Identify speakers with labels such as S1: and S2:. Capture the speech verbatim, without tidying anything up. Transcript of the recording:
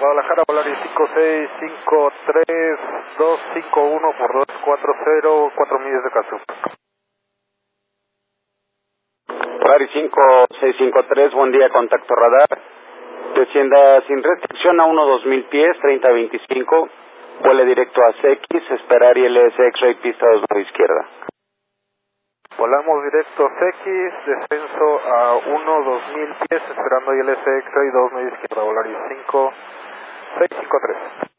S1: Guadalajara, Volaris cinco seis cinco tres dos cinco uno por dos cuatro cero, cuatro millas de Casu.
S2: Volaris cinco seis cinco tres, buen día, contacto radar. Descienda sin restricción a uno dos mil pies, treinta veinticinco, vuele directo a C X, esperar I L S X-Ray, pista dos nueve izquierda.
S1: Volamos directo a C X, descenso a uno dos mil pies, esperando I L S X-Ray dos nueve izquierda, Volaris cinco seis cinco tres.